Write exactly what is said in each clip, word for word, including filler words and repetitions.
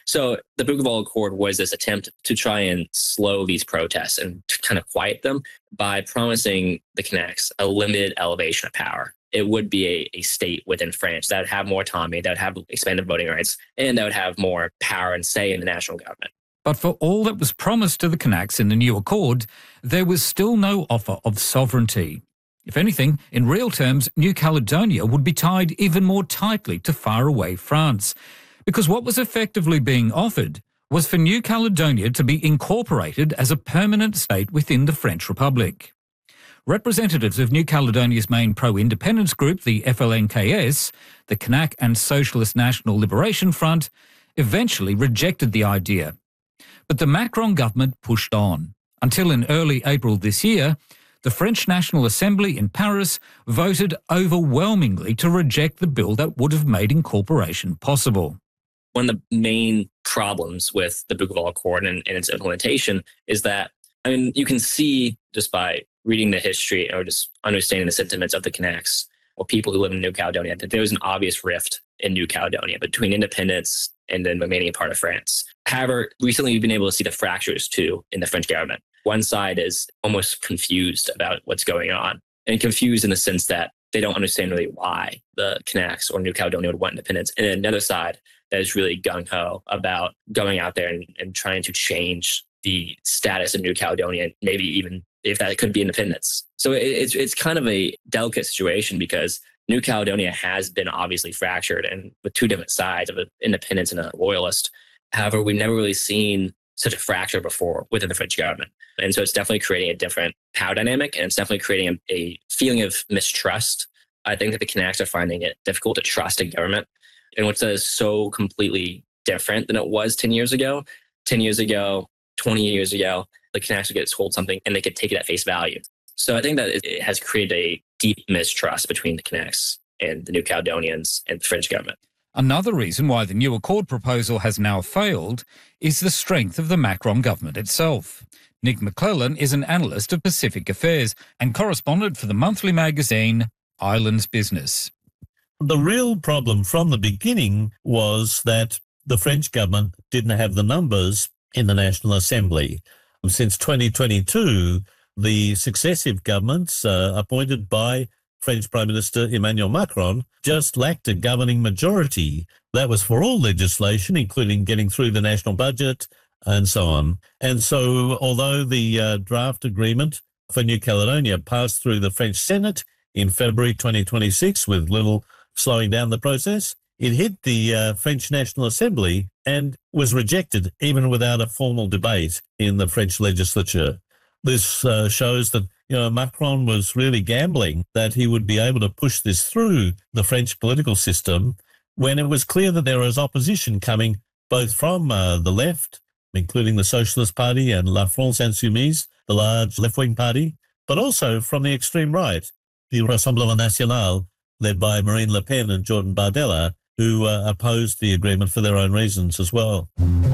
So the Bougival Accord was this attempt to try and slow these protests and to kind of quiet them by promising the Kanaks a limited elevation of power. It would be a, a state within France that would have more autonomy, that would have expanded voting rights, and that would have more power and say in the national government. But for all that was promised to the Kanaks in the new accord, there was still no offer of sovereignty. If anything, in real terms, New Caledonia would be tied even more tightly to faraway France, because what was effectively being offered was for New Caledonia to be incorporated as a permanent state within the French Republic. Representatives of New Caledonia's main pro-independence group, the F L N K S, the Kanak and Socialist National Liberation Front, eventually rejected the idea. But the Macron government pushed on, until in early April this year, the French National Assembly in Paris voted overwhelmingly to reject the bill that would have made incorporation possible. One of the main problems with the Bougival Accord and, and its implementation is that, I mean, you can see just by reading the history or just understanding the sentiments of the Kanaks or people who live in New Caledonia, that there was an obvious rift in New Caledonia between independence and the remaining part of France. However, recently we've been able to see the fractures too in the French government. One side is almost confused about what's going on, and confused in the sense that they don't understand really why the Kanaks or New Caledonia would want independence. And then another side that is really gung-ho about going out there and, and trying to change the status of New Caledonia, maybe even if that could be independence. So it, it's it's kind of a delicate situation because New Caledonia has been obviously fractured and with two different sides of an independence and a royalist. However, we've never really seen such a fracture before within the French government. And so it's definitely creating a different power dynamic, and it's definitely creating a, a feeling of mistrust. I think that the Kanaks are finding it difficult to trust a government, and what's that is so completely different than it was ten years ago. ten years ago, twenty years ago, the Kanaks would get told something and they could take it at face value. So I think that it has created a deep mistrust between the Kanaks and the New Caledonians and the French government. Another reason why the new accord proposal has now failed is the strength of the Macron government itself. Nick McClellan is an analyst of Pacific affairs and correspondent for the monthly magazine Islands Business. The real problem from the beginning was that the French government didn't have the numbers in the National Assembly. Since twenty twenty-two, the successive governments uh, appointed by French Prime Minister Emmanuel Macron just lacked a governing majority. That was for all legislation, including getting through the national budget and so on. And so although the uh, draft agreement for New Caledonia passed through the French Senate in February twenty twenty-six with little slowing down the process, it hit the uh, French National Assembly and was rejected even without a formal debate in the French legislature. This uh, shows that you know, Macron was really gambling that he would be able to push this through the French political system when it was clear that there was opposition coming both from uh, the left, including the Socialist Party and La France Insoumise, the large left-wing party, but also from the extreme right, the Rassemblement National, led by Marine Le Pen and Jordan Bardella, who uh, opposed the agreement for their own reasons as well.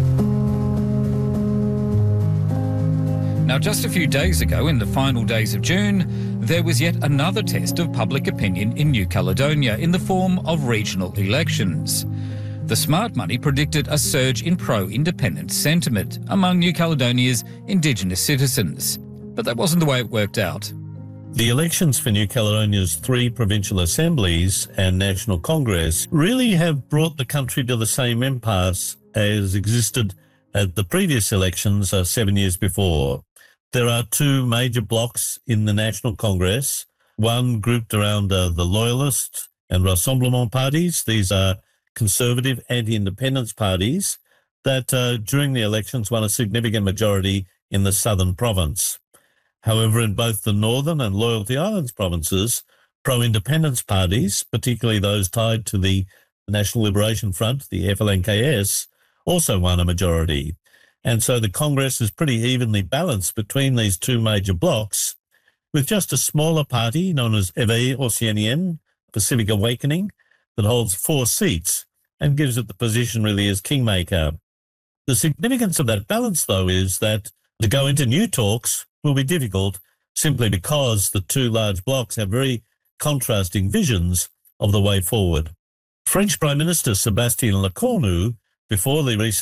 Now, just a few days ago, in the final days of June, there was yet another test of public opinion in New Caledonia in the form of regional elections. The Smart Money predicted a surge in pro-independence sentiment among New Caledonia's Indigenous citizens. But that wasn't the way it worked out. The elections for New Caledonia's three provincial assemblies and National Congress really have brought the country to the same impasse as existed at the previous elections uh, seven years before. There are two major blocs in the National Congress, one grouped around uh, the Loyalist and Rassemblement parties. These are conservative anti-independence parties that uh, during the elections won a significant majority in the southern province. However, in both the Northern and Loyalty Islands provinces, pro-independence parties, particularly those tied to the National Liberation Front, the F L N K S, also won a majority. And so the Congress is pretty evenly balanced between these two major blocs, with just a smaller party known as Éveil Océanien, Pacific Awakening, that holds four seats and gives it the position really as kingmaker. The significance of that balance, though, is that to go into new talks will be difficult simply because the two large blocs have very contrasting visions of the way forward. French Prime Minister Sébastien Lecornu, before the recent